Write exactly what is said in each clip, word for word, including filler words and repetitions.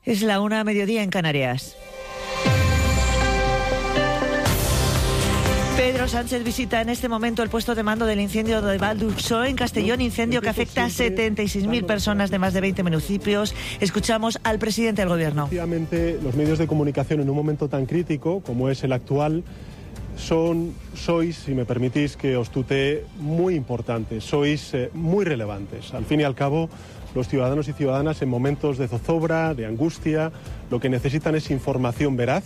Es la una a mediodía en Canarias. Pedro Sánchez visita en este momento el puesto de mando del incendio de Val d'Ursó en Castellón, incendio que afecta a setenta y seis mil personas de más de veinte municipios. Escuchamos al presidente del Gobierno. Efectivamente, los medios de comunicación en un momento tan crítico como es el actual son, sois, si me permitís que os tutee, muy importantes, sois eh, muy relevantes. Al fin y al cabo, los ciudadanos y ciudadanas en momentos de zozobra, de angustia, lo que necesitan es información veraz,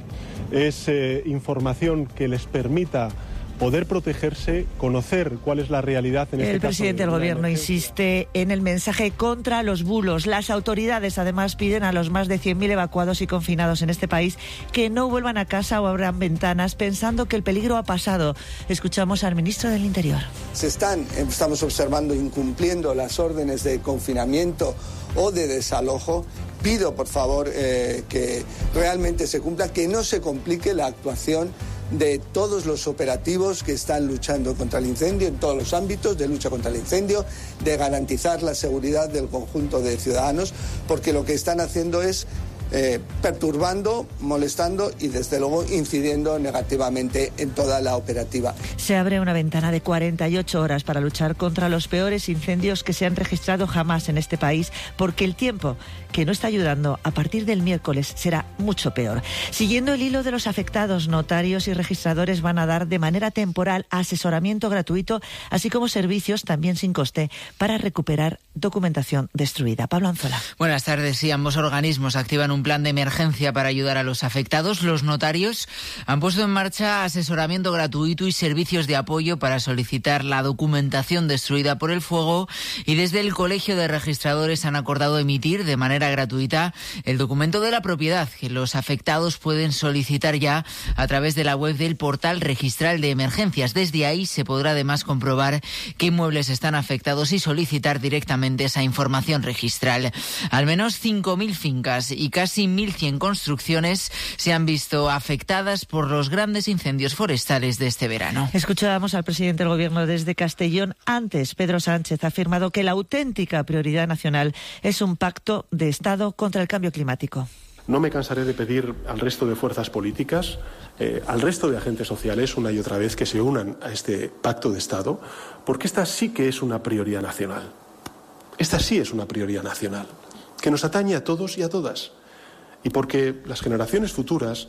es eh, información que les permita poder protegerse, conocer cuál es la realidad en este caso. El presidente del Gobierno insiste en el mensaje contra los bulos. Las autoridades además piden a los más de cien mil evacuados y confinados en este país que no vuelvan a casa o abran ventanas pensando que el peligro ha pasado. Escuchamos al ministro del Interior. Se están, estamos observando, incumpliendo las órdenes de confinamiento o de desalojo. Pido, por favor, eh, que realmente se cumpla, que no se complique la actuación de todos los operativos que están luchando contra el incendio en todos los ámbitos de lucha contra el incendio, de garantizar la seguridad del conjunto de ciudadanos, porque lo que están haciendo es eh, perturbando, molestando y desde luego incidiendo negativamente en toda la operativa. Se abre una ventana de cuarenta y ocho horas para luchar contra los peores incendios que se han registrado jamás en este país, porque el tiempo que no está ayudando a partir del miércoles será mucho peor. Siguiendo el hilo de los afectados, notarios y registradores van a dar de manera temporal asesoramiento gratuito, así como servicios también sin coste para recuperar documentación destruida. Pablo Anzola. Buenas tardes. Sí, ambos organismos activan un plan de emergencia para ayudar a los afectados. Los notarios han puesto en marcha asesoramiento gratuito y servicios de apoyo para solicitar la documentación destruida por el fuego, y desde el Colegio de Registradores han acordado emitir de manera gratuita el documento de la propiedad que los afectados pueden solicitar ya a través de la web del portal registral de emergencias. Desde ahí se podrá además comprobar qué inmuebles están afectados y solicitar directamente esa información registral. Al menos cinco mil fincas y casi mil cien construcciones se han visto afectadas por los grandes incendios forestales de este verano. Escuchábamos al presidente del Gobierno desde Castellón. Antes, Pedro Sánchez ha afirmado que la auténtica prioridad nacional es un pacto de Estado contra el cambio climático. No me cansaré de pedir al resto de fuerzas políticas, eh, al resto de agentes sociales, una y otra vez, que se unan a este pacto de Estado, porque esta sí que es una prioridad nacional. Esta sí es una prioridad nacional, que nos atañe a todos y a todas. Y porque las generaciones futuras,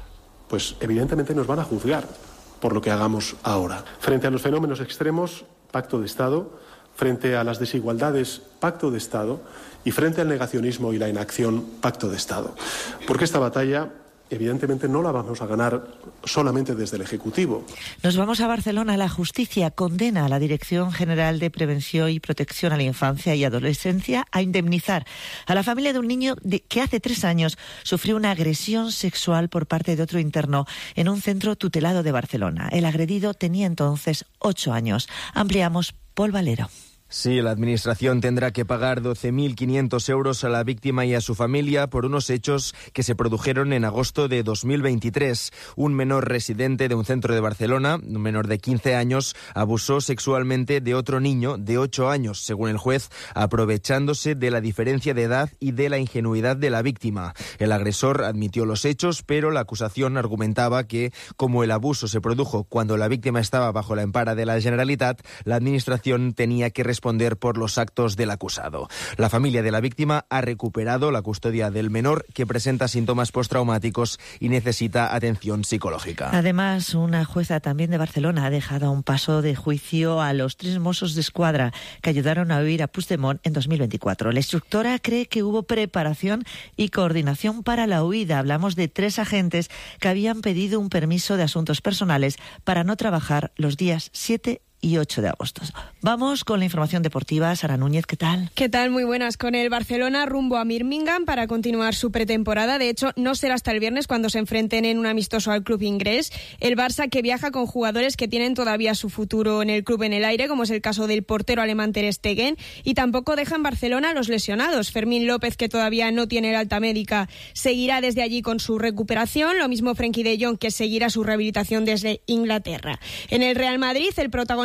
pues evidentemente nos van a juzgar por lo que hagamos ahora. Frente a los fenómenos extremos, pacto de Estado. Frente a las desigualdades, pacto de Estado, y frente al negacionismo y la inacción, pacto de Estado. Porque esta batalla, evidentemente, no la vamos a ganar solamente desde el Ejecutivo. Nos vamos a Barcelona. La justicia condena a la Dirección General de Prevención y Protección a la Infancia y Adolescencia a indemnizar a la familia de un niño de, que hace tres años sufrió una agresión sexual por parte de otro interno en un centro tutelado de Barcelona. El agredido tenía entonces ocho años. Ampliamos. Paul Valero. Sí, la Administración tendrá que pagar doce mil quinientos euros a la víctima y a su familia por unos hechos que se produjeron en agosto de dos mil veintitrés. Un menor residente de un centro de Barcelona, un menor de quince años, abusó sexualmente de otro niño de ocho años, según el juez, aprovechándose de la diferencia de edad y de la ingenuidad de la víctima. El agresor admitió los hechos, pero la acusación argumentaba que, como el abuso se produjo cuando la víctima estaba bajo la empara de la Generalitat, la Administración tenía que responder responder por los actos del acusado. La familia de la víctima ha recuperado la custodia del menor, que presenta síntomas postraumáticos y necesita atención psicológica. Además, una jueza también de Barcelona ha dejado a un paso de juicio a los tres Mossos d'Esquadra que ayudaron a huir a Puigdemont en dos mil veinticuatro. La instructora cree que hubo preparación y coordinación para la huida. Hablamos de tres agentes que habían pedido un permiso de asuntos personales para no trabajar los días siete y ocho de agosto. Vamos con la información deportiva. Sara Núñez, ¿qué tal? ¿Qué tal? Muy buenas. Con el Barcelona rumbo a Birmingham para continuar su pretemporada. De hecho, no será hasta el viernes cuando se enfrenten en un amistoso al club inglés. El Barça, que viaja con jugadores que tienen todavía su futuro en el club en el aire, como es el caso del portero alemán Ter Stegen, y tampoco deja en Barcelona a los lesionados. Fermín López, que todavía no tiene el alta médica, seguirá desde allí con su recuperación. Lo mismo Frenkie de Jong, que seguirá su rehabilitación desde Inglaterra. En el Real Madrid, el protagonista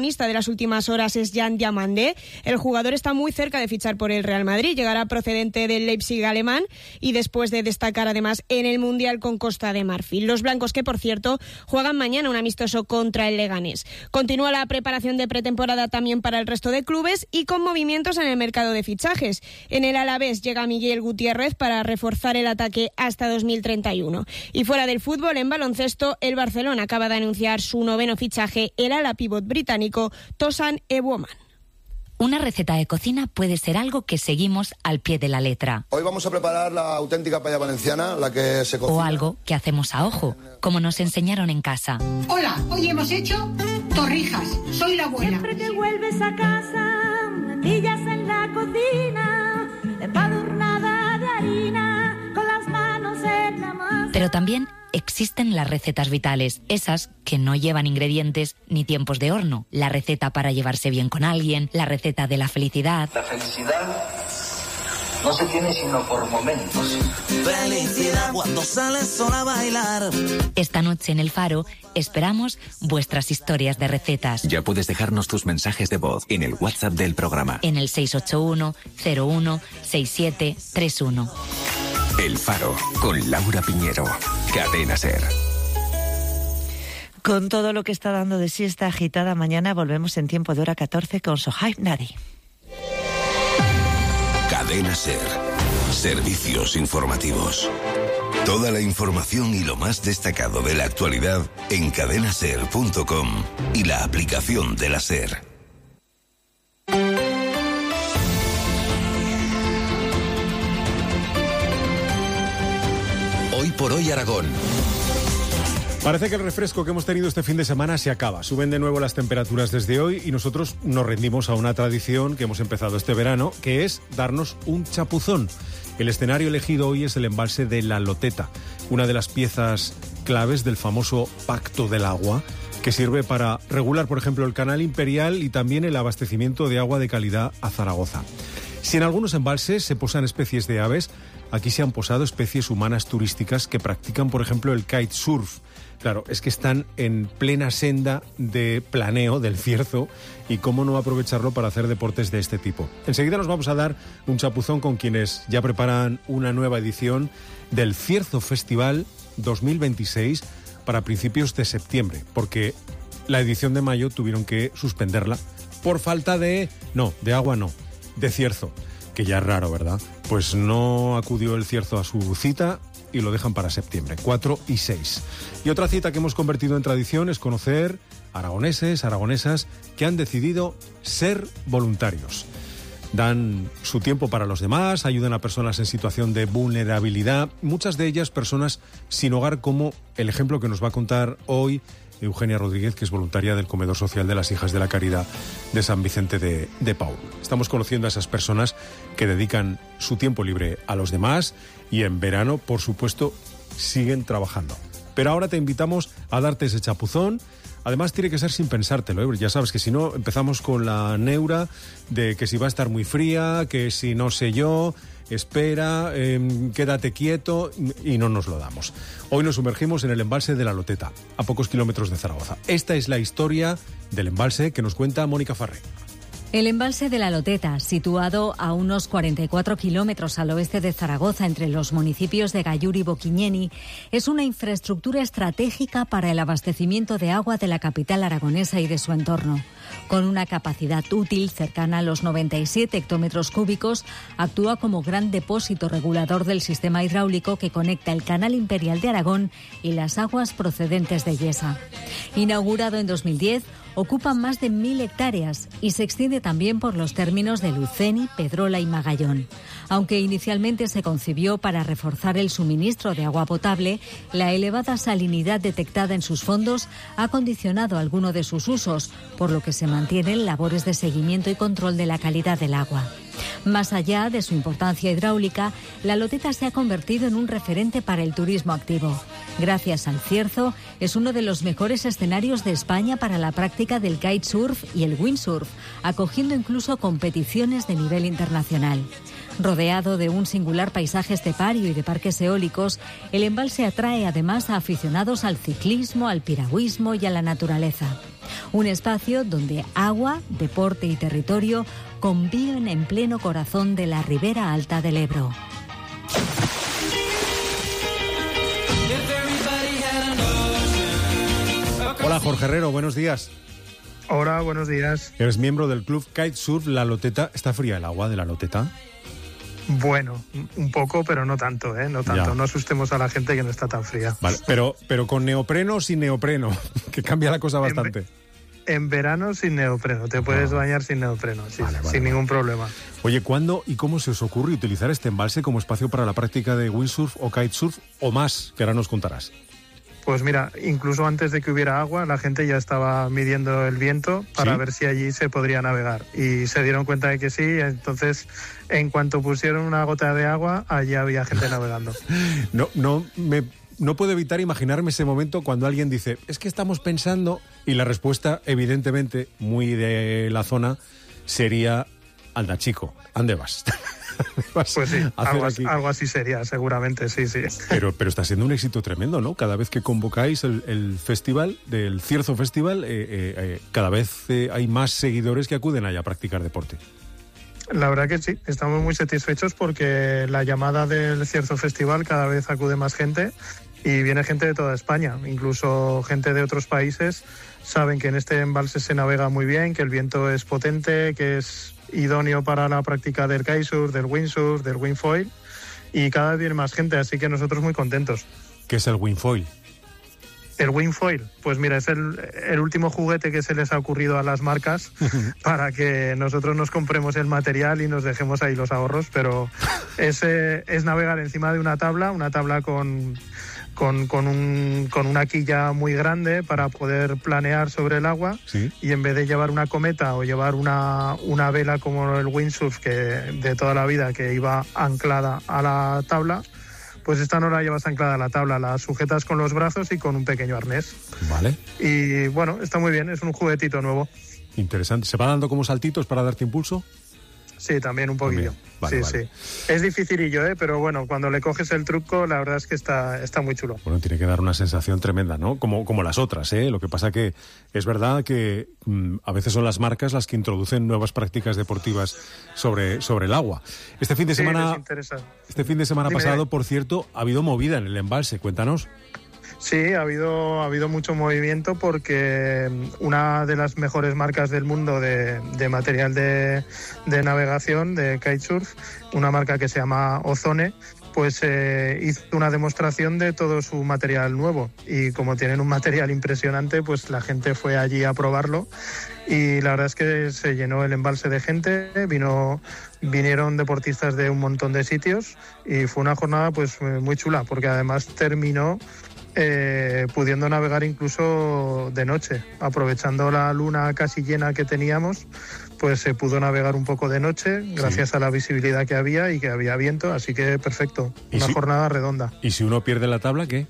protagonista de las últimas horas es Jan Diamandé. El jugador está muy cerca de fichar por el Real Madrid. Llegará procedente del Leipzig alemán y después de destacar además en el Mundial con Costa de Marfil. Los blancos que, por cierto, juegan mañana un amistoso contra el Leganés. Continúa la preparación de pretemporada también para el resto de clubes y con movimientos en el mercado de fichajes. En el Alavés llega Miguel Gutiérrez para reforzar el ataque hasta dos mil treinta y uno. Y fuera del fútbol, en baloncesto, el Barcelona acaba de anunciar su noveno fichaje, el ala pívot británico Tosan Ebuoman. Una receta de cocina puede ser algo que seguimos al pie de la letra. Hoy vamos a preparar la auténtica paella valenciana, la que se cocina. O algo que hacemos a ojo, como nos enseñaron en casa. Hola, hoy hemos hecho torrijas. Soy la abuela. Siempre que vuelves a casa, mendillas en la cocina, empadurnada de harina, con las manos en la masa. Pero también existen las recetas vitales, esas que no llevan ingredientes ni tiempos de horno. La receta para llevarse bien con alguien, la receta de la felicidad. La felicidad no se tiene sino por momentos. Felicidad cuando sales sola a bailar. Esta noche en El Faro esperamos vuestras historias de recetas. Ya puedes dejarnos tus mensajes de voz en el WhatsApp del programa. En el seis ocho uno cero uno seis siete tres uno. El Faro, con Laura Piñero. Cadena SER. Con todo lo que está dando de sí esta agitada mañana, volvemos en tiempo de hora catorce con Sohaib Nadi. Cadena SER. Servicios informativos. Toda la información y lo más destacado de la actualidad en cadena ser punto com y la aplicación de la SER. Hoy por hoy Aragón. Parece que el refresco que hemos tenido este fin de semana se acaba. Suben de nuevo las temperaturas desde hoy y nosotros nos rendimos a una tradición que hemos empezado este verano, que es darnos un chapuzón. El escenario elegido hoy es el embalse de La Loteta, una de las piezas claves del famoso Pacto del Agua, que sirve para regular, por ejemplo, el canal imperial y también el abastecimiento de agua de calidad a Zaragoza. Si en algunos embalses se posan especies de aves, aquí se han posado especies humanas turísticas que practican, por ejemplo, el kitesurf. Claro, es que están en plena senda de planeo del Cierzo y cómo no aprovecharlo para hacer deportes de este tipo. Enseguida nos vamos a dar un chapuzón con quienes ya preparan una nueva edición del Cierzo Festival dos mil veintiséis para principios de septiembre, porque la edición de mayo tuvieron que suspenderla por falta de... no, de agua no, de cierzo, que ya es raro, ¿verdad? Pues no acudió el Cierzo a su cita y lo dejan para septiembre, cuatro y seis. Y otra cita que hemos convertido en tradición es conocer aragoneses, aragonesas que han decidido ser voluntarios. Dan su tiempo para los demás, ayudan a personas en situación de vulnerabilidad, muchas de ellas personas sin hogar, como el ejemplo que nos va a contar hoy Eugenia Rodríguez, que es voluntaria del Comedor Social de las Hijas de la Caridad de San Vicente de, de Paúl. Estamos conociendo a esas personas que dedican su tiempo libre a los demás y en verano, por supuesto, siguen trabajando. Pero ahora te invitamos a darte ese chapuzón. Además, tiene que ser sin pensártelo, ¿eh? Ya sabes que si no, empezamos con la neura de que si va a estar muy fría, que si no sé yo, espera, eh, quédate quieto, y no nos lo damos. Hoy nos sumergimos en el embalse de La Loteta, a pocos kilómetros de Zaragoza. Esta es la historia del embalse que nos cuenta Mónica Farré. El embalse de La Loteta, situado a unos cuarenta y cuatro kilómetros al oeste de Zaragoza, entre los municipios de Gallur y Boquiñeni, es una infraestructura estratégica para el abastecimiento de agua de la capital aragonesa y de su entorno. Con una capacidad útil cercana a los noventa y siete hectómetros cúbicos, actúa como gran depósito regulador del sistema hidráulico que conecta el Canal Imperial de Aragón y las aguas procedentes de Yesa. Inaugurado en dos mil diez, ocupa más de mil hectáreas y se extiende también por los términos de Luceni, Pedrola y Magallón. Aunque inicialmente se concibió para reforzar el suministro de agua potable, la elevada salinidad detectada en sus fondos ha condicionado alguno de sus usos, por lo que se mantienen labores de seguimiento y control de la calidad del agua. Más allá de su importancia hidráulica, La Loteta se ha convertido en un referente para el turismo activo. Gracias al Cierzo, es uno de los mejores escenarios de España para la práctica del kitesurf y el windsurf, acogiendo incluso competiciones de nivel internacional. Rodeado de un singular paisaje estepario y de parques eólicos, el embalse atrae además a aficionados al ciclismo, al piragüismo y a la naturaleza. Un espacio donde agua, deporte y territorio conviven en pleno corazón de la ribera alta del Ebro. Hola, Jorge Herrero, buenos días. Hola, buenos días. Eres miembro del club Kitesurf La Loteta. ¿Está fría el agua de La Loteta? Bueno, un poco, pero no tanto, ¿eh? No tanto. Ya. No asustemos a la gente que no está tan fría. Vale, pero, pero con neopreno o sin neopreno, que cambia la cosa bastante. En, en verano sin neopreno, te puedes Ah. bañar sin neopreno, sí, Vale, vale, sin vale. ningún problema. Oye, ¿cuándo y cómo se os ocurre utilizar este embalse como espacio para la práctica de windsurf o kitesurf o más, que ahora nos contarás? Pues mira, incluso antes de que hubiera agua, la gente ya estaba midiendo el viento para ¿Sí? ver si allí se podría navegar. Y se dieron cuenta de que sí, entonces en cuanto pusieron una gota de agua, allí había gente navegando. No, no, me, no puedo evitar imaginarme ese momento cuando alguien dice, es que estamos pensando, y la respuesta, evidentemente, muy de la zona, sería, anda chico, ¿ande vas? Pues sí, algo, algo así sería, seguramente, sí, sí. Pero, pero está siendo un éxito tremendo, ¿no? Cada vez que convocáis el, el festival, del Cierzo Festival, eh, eh, eh, cada vez eh, hay más seguidores que acuden allá a practicar deporte. La verdad que sí, estamos muy satisfechos porque la llamada del Cierzo Festival cada vez acude más gente y viene gente de toda España, incluso gente de otros países. Saben que en este embalse se navega muy bien, que el viento es potente, que es idóneo para la práctica del kitesurf, del windsurf, del wingfoil, y cada vez viene más gente, así que nosotros muy contentos. ¿Qué es el wingfoil? El wingfoil, pues mira, es el, el último juguete que se les ha ocurrido a las marcas para que nosotros nos compremos el material y nos dejemos ahí los ahorros, pero es, eh, es navegar encima de una tabla, una tabla con, con, con, un, con una quilla muy grande para poder planear sobre el agua. ¿Sí? Y en vez de llevar una cometa o llevar una, una vela como el windsurf que de toda la vida que iba anclada a la tabla, pues esta no la llevas anclada a la tabla, la sujetas con los brazos y con un pequeño arnés. Vale. Y bueno, está muy bien, es un juguetito nuevo. Interesante. ¿Se va dando como saltitos para darte impulso? Sí, también un poquillo. Vale, sí, vale. sí. Es dificilillo, ¿eh? Pero bueno, cuando le coges el truco, la verdad es que está, está muy chulo. Bueno, tiene que dar una sensación tremenda, ¿no? Como, como las otras, ¿eh? Lo que pasa que es verdad que mmm, a veces son las marcas las que introducen nuevas prácticas deportivas sobre, sobre el agua. Este fin de Sí, semana, les interesa. este fin de semana Dime, pasado, dime. por cierto, ha habido movida en el embalse. Cuéntanos. Sí, ha habido, ha habido mucho movimiento porque una de las mejores marcas del mundo de, de material de, de navegación, de kitesurf, una marca que se llama Ozone, pues eh, hizo una demostración de todo su material nuevo. Y como tienen un material impresionante, pues la gente fue allí a probarlo. Y la verdad es que se llenó el embalse de gente, vino, vinieron deportistas de un montón de sitios y fue una jornada pues muy chula, porque además terminó Eh, pudiendo navegar incluso de noche, aprovechando la luna casi llena que teníamos, pues se pudo navegar un poco de noche gracias Sí. a la visibilidad que había y que había viento, así que perfecto, ¿Y una si- jornada redonda. ¿Y si uno pierde la tabla, qué?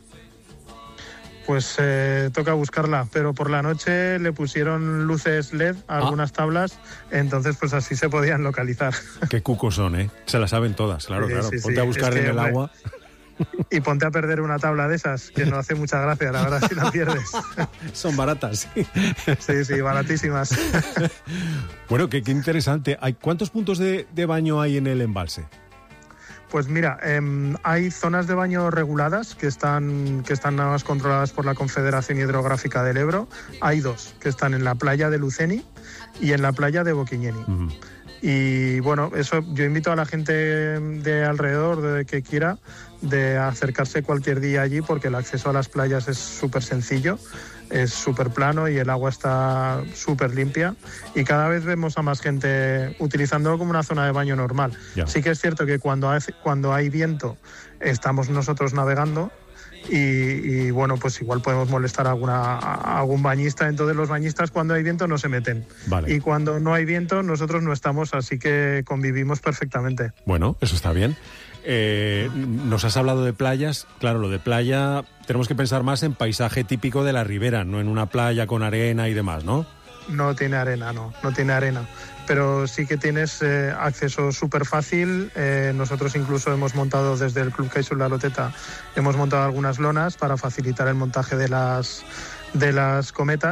Pues eh, toca buscarla, pero por la noche le pusieron luces L E D a algunas tablas, entonces pues así se podían localizar. Qué cucos son, ¿eh? Se la saben todas, claro, Sí, claro. sí, Ponte sí. a buscar Es que, en el hombre, agua. Y ponte a perder una tabla de esas, que no hace mucha gracia, la verdad, si la pierdes. Son baratas, sí. Sí, sí, baratísimas. Bueno, qué, qué interesante. ¿Hay, ¿Cuántos puntos de, de baño hay en el embalse? Pues mira, eh, hay zonas de baño reguladas que están, que están nada más controladas por la Confederación Hidrográfica del Ebro. Hay dos, que están en la playa de Luceni y en la playa de Boquiñeni. Uh-huh. Y bueno, eso yo invito a la gente de alrededor, de que quiera, de acercarse cualquier día allí, porque el acceso a las playas es súper sencillo, es súper plano y el agua está súper limpia. Y cada vez vemos a más gente utilizándolo como una zona de baño normal. Ya. Sí que es cierto que cuando hay, cuando hay viento estamos nosotros navegando. Y, y bueno, pues igual podemos molestar a, alguna, a algún bañista. Entonces los bañistas cuando hay viento no se meten. Vale. Y cuando no hay viento nosotros no estamos, así que convivimos perfectamente. Bueno, eso está bien. Eh, nos has hablado de playas. Claro, lo de playa tenemos que pensar más en paisaje típico de la ribera, no en una playa con arena y demás, ¿no? No tiene arena, no, no tiene arena. Pero sí que tienes eh, acceso súper fácil. Eh, nosotros incluso hemos montado desde el Club Kitesurf La Loteta, hemos montado algunas lonas para facilitar el montaje de las, de las cometas.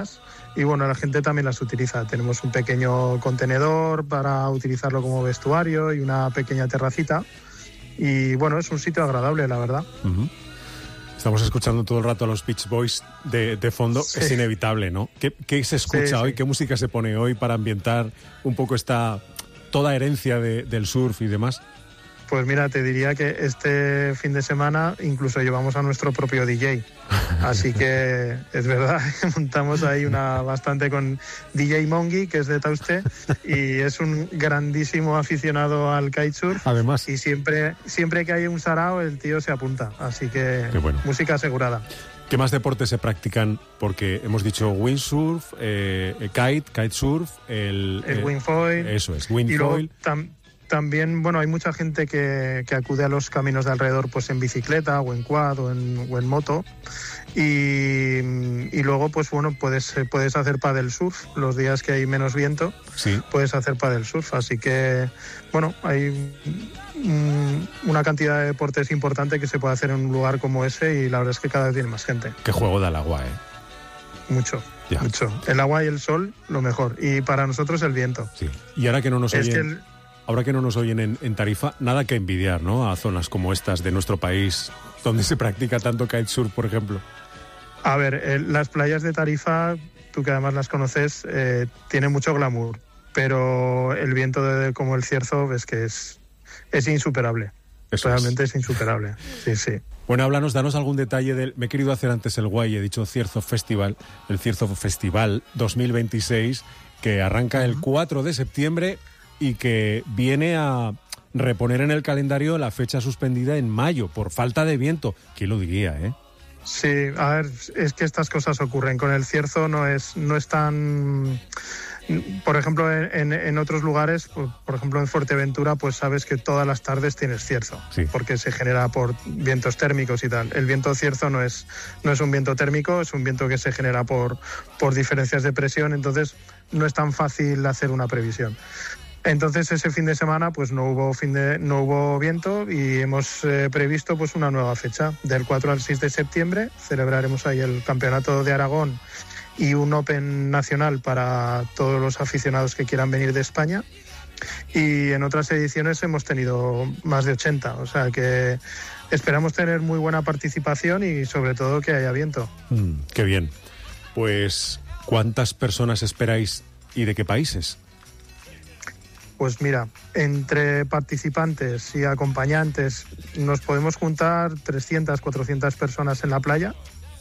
y bueno, la gente también las utiliza. Tenemos un pequeño contenedor para utilizarlo como vestuario y una pequeña terracita y bueno, es un sitio agradable, la verdad. Uh-huh. Estamos escuchando todo el rato a los Beach Boys de, de fondo, sí. Es inevitable, ¿no? ¿Qué, qué se escucha sí, hoy? Sí. ¿Qué música se pone hoy para ambientar un poco esta toda herencia de, del surf y demás? Pues mira, te diría que este fin de semana incluso llevamos a nuestro propio D J. Así que es verdad, montamos ahí una bastante con D J Mongi, que es de Tauste, y es un grandísimo aficionado al kitesurf. Además. Y siempre, siempre que hay un sarao, el tío se apunta. Así que bueno. Música asegurada. ¿Qué más deportes se practican? Porque hemos dicho windsurf, eh, kite, kitesurf, el... El eh, windfoil. Eso es, windfoil. También, bueno, hay mucha gente que, que acude a los caminos de alrededor pues en bicicleta o en quad o en, o en moto y, y luego pues bueno, puedes, puedes hacer paddle surf los días que hay menos viento, sí. Puedes hacer paddle surf, así que bueno, hay un, una cantidad de deportes importante que se puede hacer en un lugar como ese y la verdad es que cada vez tiene más gente. Qué juego da el agua, ¿eh? Mucho. Ya. Mucho. El agua y el sol, lo mejor. Y para nosotros el viento. Sí. Y ahora que no nos es oyen... que el... Ahora que no nos oyen en, en Tarifa, nada que envidiar, ¿no? A zonas como estas de nuestro país, donde se practica tanto kitesurf, por ejemplo. A ver, eh, las playas de Tarifa, tú que además las conoces, eh, tienen mucho glamour, pero el viento de, como el Cierzo, ves que es, es insuperable. Eso Realmente es. es insuperable, sí, sí. Bueno, háblanos, danos algún detalle del... Me he querido hacer antes el guay, he dicho Cierzo Festival, el Cierzo Festival dos mil veintiséis, que arranca el cuatro de septiembre... y que viene a reponer en el calendario la fecha suspendida en mayo por falta de viento. ¿Quién lo diría, eh? Sí, a ver, es que estas cosas ocurren. Con el Cierzo no es, no es tan... Por ejemplo, en, en otros lugares, por ejemplo en Fuerteventura, pues sabes que todas las tardes tienes cierzo, sí. Porque se genera por vientos térmicos y tal. El viento cierzo no es, no es un viento térmico, es un viento que se genera por, por diferencias de presión, entonces no es tan fácil hacer una previsión. Entonces ese fin de semana pues no hubo fin de no hubo viento y hemos eh, previsto pues una nueva fecha. Del cuatro al seis de septiembre celebraremos ahí el Campeonato de Aragón y un Open nacional para todos los aficionados que quieran venir de España. Y en otras ediciones hemos tenido más de ochenta, o sea que esperamos tener muy buena participación y sobre todo que haya viento. Mm, qué bien. Pues, ¿cuántas personas esperáis y de qué países? Pues mira, entre participantes y acompañantes nos podemos juntar trescientas, cuatrocientas personas en la playa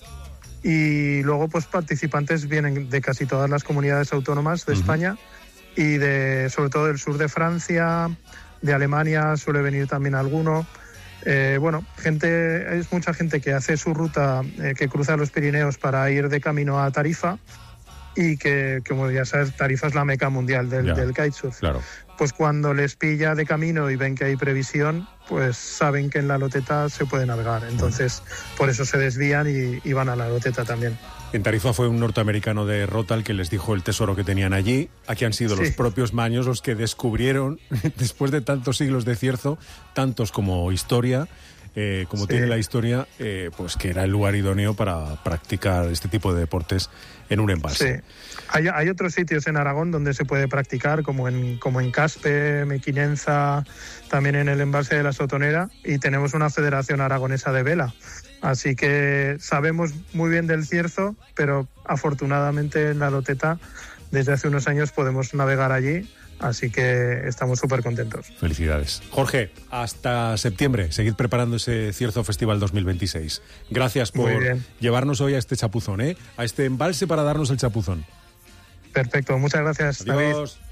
y luego pues participantes vienen de casi todas las comunidades autónomas de uh-huh. España y de sobre todo del sur de Francia, de Alemania suele venir también alguno. Eh, bueno, gente es mucha gente que hace su ruta, eh, que cruza los Pirineos para ir de camino a Tarifa y que, como ya sabes, Tarifa es la meca mundial del, ya, del kitesurf. Claro. Pues cuando les pilla de camino y ven que hay previsión, pues saben que en la Loteta se puede navegar. Entonces, por eso se desvían y, y van a la Loteta también. En Tarifa fue un norteamericano de Rota el que les dijo el tesoro que tenían allí. Aquí han sido sí. los propios maños los que descubrieron, después de tantos siglos de cierzo, tantos como historia, eh, como sí. tiene la historia, eh, pues que era el lugar idóneo para practicar este tipo de deportes en un embalse. Sí. Hay, hay otros sitios en Aragón donde se puede practicar, como en, como en Caspe, Mequinenza, también en el embalse de la Sotonera, y tenemos una federación aragonesa de vela. Así que sabemos muy bien del cierzo, pero afortunadamente en la Loteta desde hace unos años podemos navegar allí, así que estamos súper contentos. Felicidades. Jorge, hasta septiembre, seguid preparando ese Cierzo Festival dos mil veintiséis. Gracias por llevarnos hoy a este chapuzón, ¿eh? A este embalse para darnos el chapuzón. Perfecto, muchas gracias. Adiós. David.